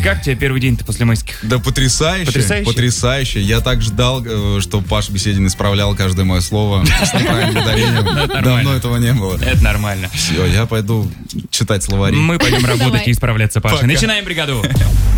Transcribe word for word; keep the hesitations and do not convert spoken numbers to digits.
как тебе первый день-то после майских? Да потрясающе. Потрясающе? Потрясающе. Я так ждал, э, что Паша Беседин исправлял каждое мое слово с неправильным ударением. Давно этого не было. Это нормально. Все, я пойду читать словари. Мы пойдем работать Давай. и исправляться, Паша. Пока. Начинаем бригаду.